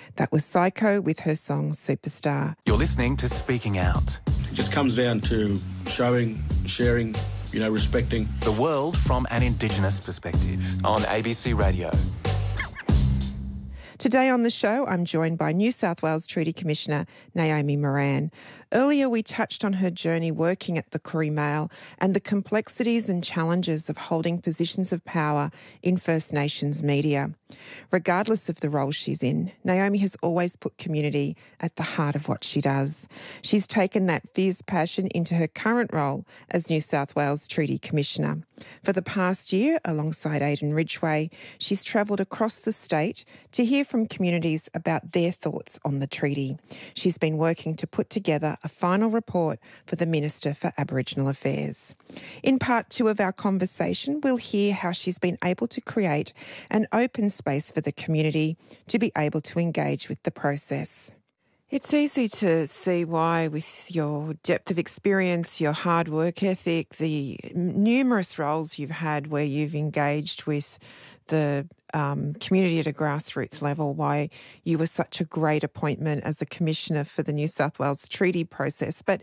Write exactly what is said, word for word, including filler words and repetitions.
That was Psycho with her song Superstar. You're listening to Speaking Out. It just comes down to showing, sharing, you know, respecting. The world from an Indigenous perspective on A B C Radio. Today on the show, I'm joined by New South Wales Treaty Commissioner Naomi Moran. Earlier, we touched on her journey working at the Koori Mail and the complexities and challenges of holding positions of power in First Nations media. Regardless of the role she's in, Naomi has always put community at the heart of what she does. She's taken that fierce passion into her current role as New South Wales Treaty Commissioner. For the past year, alongside Aidan Ridgway, she's travelled across the state to hear from communities about their thoughts on the treaty. She's been working to put together a final report for the Minister for Aboriginal Affairs. In part two of our conversation, we'll hear how she's been able to create an open space for the community to be able to engage with the process. It's easy to see why, with your depth of experience, your hard work ethic, the numerous roles you've had where you've engaged with the um, community at a grassroots level, why you were such a great appointment as a commissioner for the New South Wales treaty process. But